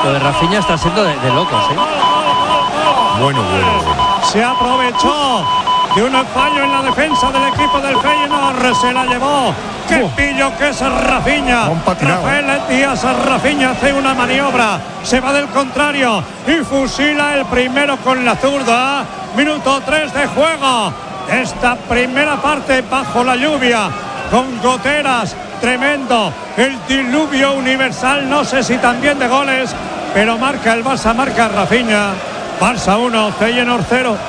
Lo de Rafinha está siendo de locos, ¿eh? Bueno. Se aprovechó de un fallo en la defensa del equipo del Feyenoord. Se la llevó. ¡Qué pillo que es Rafinha! Rafael Díaz Rafinha hace una maniobra. Se va del contrario y fusila el primero con la zurda. Minuto 3 de juego. Esta primera parte bajo la lluvia, con goteras, tremendo. El diluvio universal, no sé si también de goles, pero marca el Barça, marca Rafinha. Barça 1, Feyenoord 0.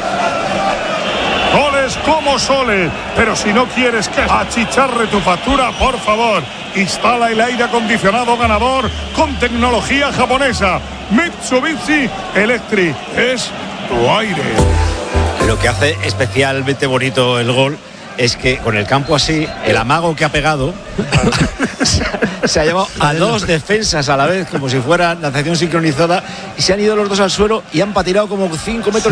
Goles como Sole, pero si no quieres que achicharre tu factura, por favor, instala el aire acondicionado ganador con tecnología japonesa. Mitsubishi Electric es tu aire. Lo que hace especialmente bonito el gol es que con el campo así, el amago que ha pegado se ha llevado a dos defensas a la vez, como si fuera natación sincronizada, y se han ido los dos al suelo y han patinado como 5 metros.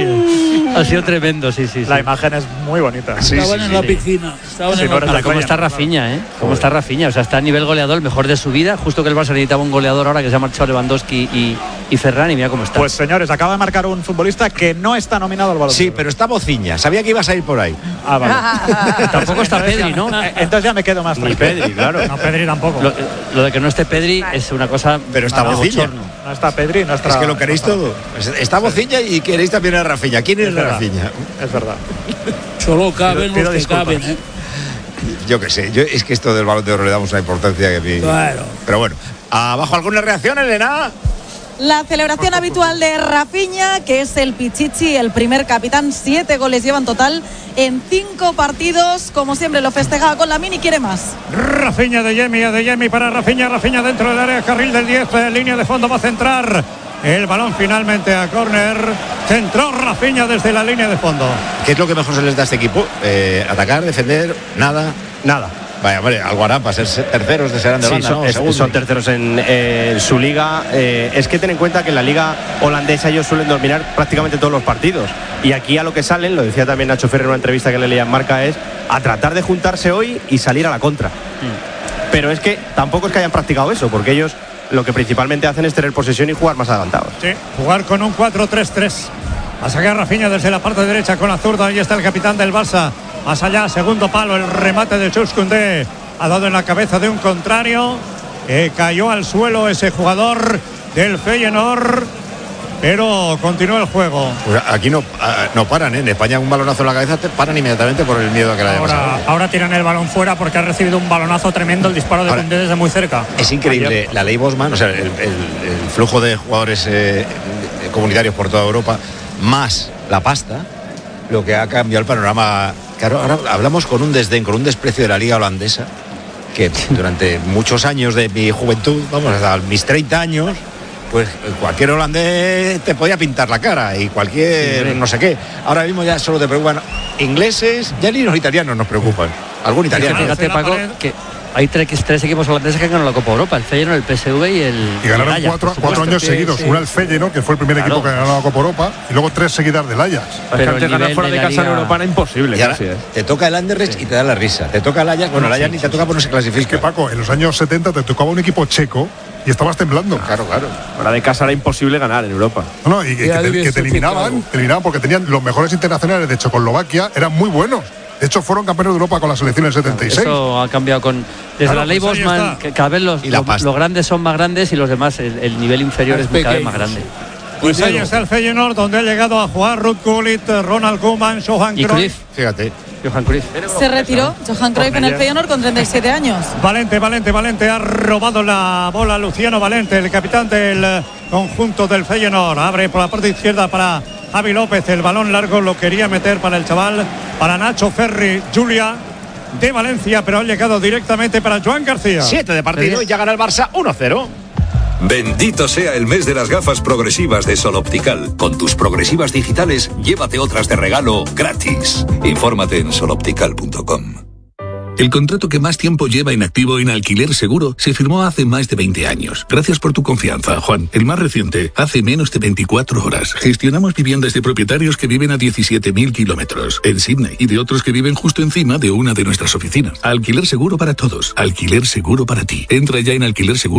Sí. Ha sido tremendo, sí. La imagen es muy bonita. Estaban en la piscina. ¿Cómo está Rafinha, ¿Cómo está Rafinha? O sea, está a nivel goleador, el mejor de su vida. Justo que el Barça necesitaba un goleador ahora, que se ha marchado Lewandowski y Ferran, y mira cómo está. Pues señores, acaba de marcar un futbolista que no está nominado al Balón de Oro. Sí, pero está Bociña. Sabía que ibas a ir por ahí. Ah, vale. Tampoco está Pedri, ¿no? Entonces ya me quedo más tranquilo. Ni Pedri, claro. No, Pedri tampoco. Lo de que no esté Pedri es una cosa. Pero está Bociña. No está Pedri, no está. Es que lo queréis todo. Está Bociña y queréis también a Rafinha. ¿Quién es Rafinha? Es verdad. Solo caben los que caben, ¿eh? Yo qué sé. Es que esto del Balón de Oro le damos una importancia que a mí. Claro. Pero bueno. ¿Abajo alguna reacción, Elena? La celebración habitual de Rafinha, que es el Pichichi, el primer capitán. 7 goles lleva en total en 5 partidos. Como siempre lo festejaba con Lamine y quiere más. Rafinha de Yemi para Rafinha dentro del área, carril del 10, línea de fondo, va a centrar. El balón finalmente a córner. Centró Rafinha desde la línea de fondo. ¿Qué es lo que mejor se les da a este equipo? ¿Atacar, defender? Nada. Vaya, hombre, algo harán para ser terceros de serán de banda, ¿no? Son terceros en su liga. Es que ten en cuenta que en la liga holandesa ellos suelen dominar prácticamente todos los partidos. Y aquí a lo que salen, lo decía también Nacho Ferrer en una entrevista que le leía en Marca, es a tratar de juntarse hoy y salir a la contra. Pero es que tampoco es que hayan practicado eso, porque ellos lo que principalmente hacen es tener posesión y jugar más adelantados. Sí, jugar con un 4-3-3. A sacar Rafinha desde la parte derecha con la zurda. Ahí está el capitán del Barça. Más allá, segundo palo, el remate de Jules Koundé. Ha dado en la cabeza de un contrario. Cayó al suelo ese jugador del Feyenoord. Pero continúa el juego. Pues aquí no paran, ¿eh? En España un balonazo en la cabeza te paran inmediatamente por el miedo a que la haya pasado. Ahora tiran el balón fuera porque ha recibido un balonazo tremendo, el disparo de Koundé desde muy cerca. Es increíble. La ley Bosman, o sea, el flujo de jugadores comunitarios por toda Europa, más la pasta, lo que ha cambiado el panorama. Claro, ahora hablamos con un desdén, con un desprecio de la liga holandesa, que durante muchos años de mi juventud, vamos, hasta mis 30 años, pues cualquier holandés te podía pintar la cara y cualquier no sé qué. Ahora mismo ya solo te preocupan ingleses, ya ni los italianos nos preocupan. Algún italiano. Fíjate, Paco, que hay tres equipos holandeses que han ganado la Copa Europa, el Feyenoord, el PSV y ganaron cuatro años seguidos. Una el Feyenoord, que fue el primer equipo que ganó la Copa Europa, y luego 3 seguidas del Ajax. Pero antes ganar fuera de casa en Europa era imposible. Y ahora, te toca el Anderlecht y te da la risa. Te toca el Ajax, bueno, el Ajax ni te toca por no se clasifica. Es que, Paco, en los años 70 te tocaba un equipo checo y estabas temblando. Claro. Fuera de casa era imposible ganar en Europa. Y que te eliminaban porque tenían los mejores internacionales de Checoslovaquia, eran muy buenos. De hecho, fueron campeones de Europa con la selección del 76. Eso ha cambiado desde la ley Bosman, que cada vez los grandes son más grandes y los demás, el nivel inferior es cada vez más grande. Pues ahí está el Feyenoord, donde ha llegado a jugar Ruud Gullit, Ronald Koeman, Johan Cruyff. Fíjate. Johan Cruyff. Se retiró Johan Cruyff en el Feyenoord con 37 años. Valente ha robado la bola Luciano Valente, el capitán del conjunto del Feyenoord. Abre por la parte izquierda para Javi López, el balón largo lo quería meter para el chaval, para Nacho Ferri, Julia de Valencia, pero ha llegado directamente para Joan García. 7 de partido y ya gana el Barça 1-0. Bendito sea el mes de las gafas progresivas de Sol Optical. Con tus progresivas digitales, llévate otras de regalo gratis. Infórmate en soloptical.com. El contrato que más tiempo lleva inactivo en Alquiler Seguro se firmó hace más de 20 años. Gracias por tu confianza, Juan. El más reciente, hace menos de 24 horas. Gestionamos viviendas de propietarios que viven a 17.000 kilómetros en Sydney y de otros que viven justo encima de una de nuestras oficinas. Alquiler Seguro para todos. Alquiler Seguro para ti. Entra ya en Alquiler Seguro.